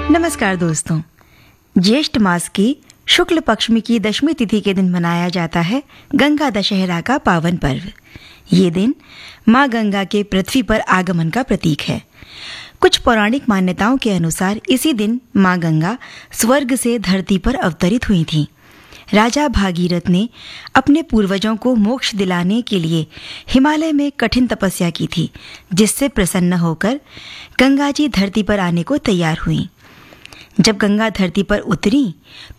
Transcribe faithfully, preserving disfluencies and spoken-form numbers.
नमस्कार दोस्तों। ज्येष्ठ मास की शुक्ल पक्ष में की दशमी तिथि के दिन मनाया जाता है गंगा दशहरा का पावन पर्व। ये दिन माँ गंगा के पृथ्वी पर आगमन का प्रतीक है। कुछ पौराणिक मान्यताओं के अनुसार इसी दिन माँ गंगा स्वर्ग से धरती पर अवतरित हुई थीं। राजा भागीरथ ने अपने पूर्वजों को मोक्ष दिलाने के लिए हिमालय में कठिन तपस्या की थी, जिससे प्रसन्न होकर गंगा जी धरती पर आने को तैयार हुईं। जब गंगा धरती पर उतरी